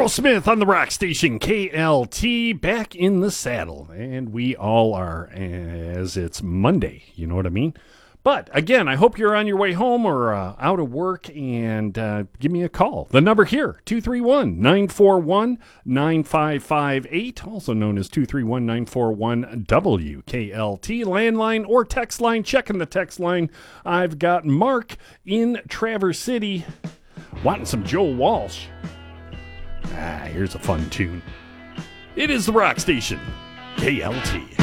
Joe Smith on the rock station KLT, back in the saddle. And we all are, as it's Monday. You know what I mean? But again, I hope you're on your way home or out of work, and give me a call. The number here, 231-941-9558, also known as 231-941-WKLT, landline or text line. Checking the text line. I've got Mark in Traverse City wanting some Joe Walsh. Here's a fun tune. It is the rock station, KLT.